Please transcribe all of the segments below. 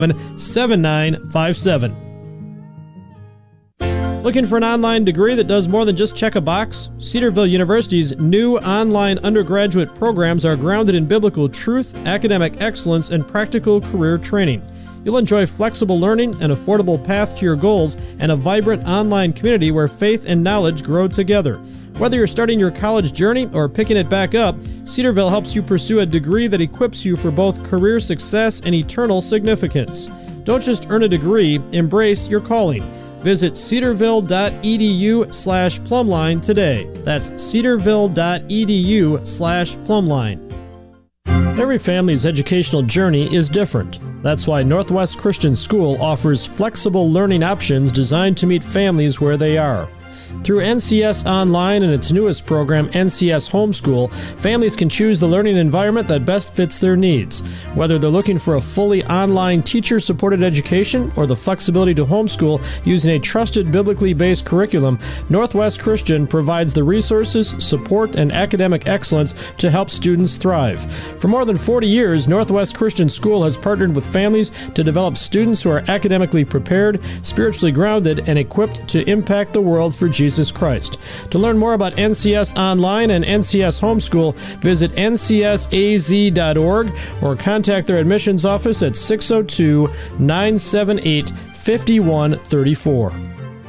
7957. Looking for an online degree that does more than just check a box? Cedarville University's new online undergraduate programs are grounded in biblical truth, academic excellence, and practical career training. You'll enjoy flexible learning, an affordable path to your goals, and a vibrant online community where faith and knowledge grow together. Whether you're starting your college journey or picking it back up, Cedarville helps you pursue a degree that equips you for both career success and eternal significance. Don't just earn a degree, embrace your calling. Visit cedarville.edu/plumline today. That's cedarville.edu/plumline. Every family's educational journey is different. That's why Northwest Christian School offers flexible learning options designed to meet families where they are. Through NCS Online and its newest program, NCS Homeschool, families can choose the learning environment that best fits their needs. Whether they're looking for a fully online teacher-supported education or the flexibility to homeschool using a trusted biblically based curriculum, Northwest Christian provides the resources, support, and academic excellence to help students thrive. For more than 40 years, Northwest Christian School has partnered with families to develop students who are academically prepared, spiritually grounded, and equipped to impact the world for Jesus Christ. To learn more about NCS Online and NCS Homeschool, visit ncsaz.org or contact their admissions office at 602-978-5134.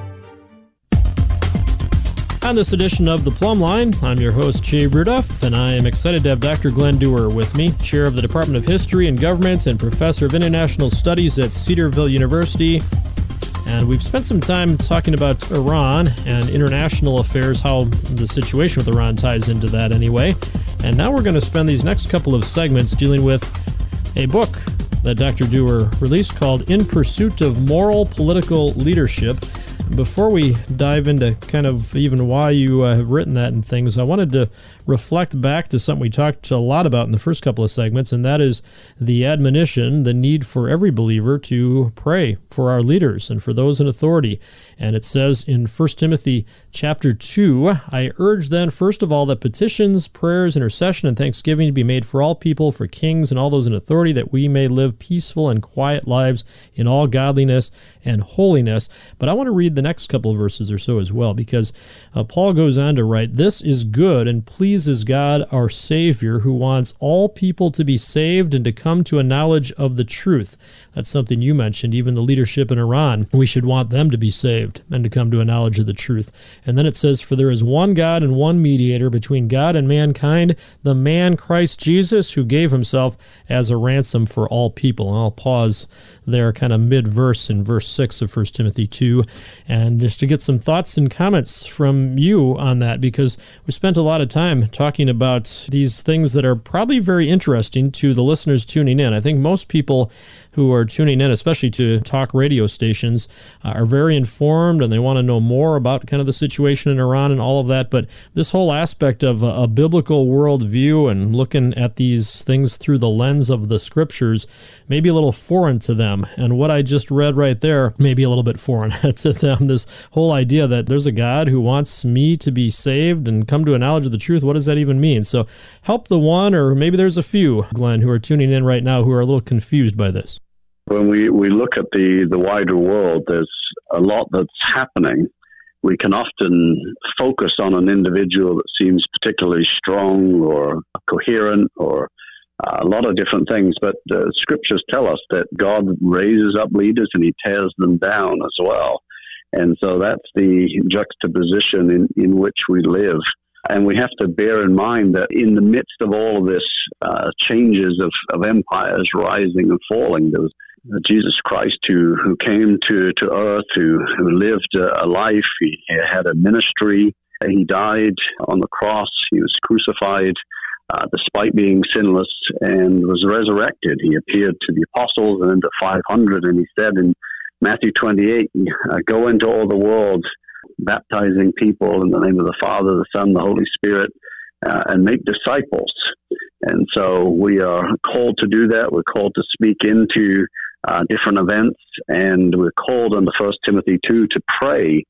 On this edition of The Plumb Line, I'm your host, Jay Rudolph, and I am excited to have Dr. Glenn Dewar with me, Chair of the Department of History and Government and Professor of International Studies at Cedarville University. And we've spent some time talking about Iran and international affairs, how the situation with Iran ties into that anyway. And now we're going to spend these next couple of segments dealing with a book that Dr. Dewar released called In Pursuit of Moral Political Leadership. Before we dive into kind of even why you have written that and things, I wanted to reflect back to something we talked a lot about in the first couple of segments, and that is the admonition, the need for every believer to pray for our leaders and for those in authority. And it says in 1 Timothy chapter 2, I urge then, first of all, that petitions, prayers, intercession, and thanksgiving be made for all people, for kings and all those in authority, that we may live peaceful and quiet lives in all godliness and holiness. But I want to read the next couple of verses or so as well, because Paul goes on to write, this is good and pleases God our Savior, who wants all people to be saved and to come to a knowledge of the truth. That's something you mentioned, even the leadership in Iran. We should want them to be saved and to come to a knowledge of the truth. And then it says, for there is one God and one mediator between God and mankind, the man Christ Jesus, who gave himself as a ransom for all people. And I'll pause there kind of mid-verse in verse 6 of 1 Timothy 2, and just to get some thoughts and comments from you on that, because we spent a lot of time talking about these things that are probably very interesting to the listeners tuning in. I think most people who are tuning in, especially to talk radio stations, are very informed and they want to know more about kind of the situation in Iran and all of that. But this whole aspect of a biblical worldview and looking at these things through the lens of the scriptures may be a little foreign to them. And what I just read right there may be a little bit foreign to them. This whole idea that there's a God who wants me to be saved and come to a knowledge of the truth. What does that even mean? So help the one, or maybe there's a few, Glenn, who are tuning in right now who are a little confused by this. When we look at the wider world, there's a lot that's happening. We can often focus on an individual that seems particularly strong or coherent or a lot of different things, but the scriptures tell us that God raises up leaders and he tears them down as well. And so that's the juxtaposition in which we live. And we have to bear in mind that in the midst of all of this changes of empires rising and falling, there was Jesus Christ who came to earth, who lived a life. He had a ministry. He died on the cross. He was crucified despite being sinless, and was resurrected. He appeared to the apostles and to 500, and he said in Matthew 28, go into all the world, baptizing people in the name of the Father, the Son, the Holy Spirit, and make disciples. And so we are called to do that. We're called to speak into different events, and we're called under 1 Timothy 2 to pray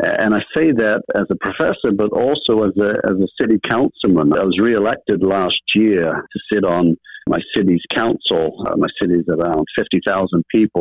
And I say that as a professor, but also as a city councilman. I was re-elected last year to sit on my city's council. My city is around 50,000 people.